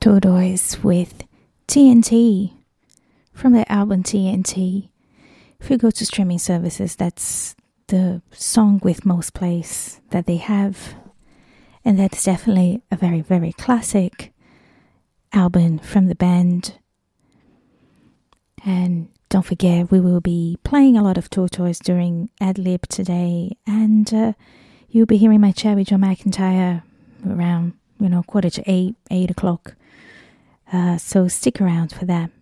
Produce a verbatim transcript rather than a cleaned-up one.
Tortoise with T N T from the album T N T. If you go to streaming services, that's the song with most plays that they have. And that's definitely a very, very classic album from the band. And don't forget, we will be playing a lot of Tortoise during Ad-Lib today. And uh, you'll be hearing my chat with John McIntyre around, you know, quarter to eight, eight o'clock. Uh, so stick around for that.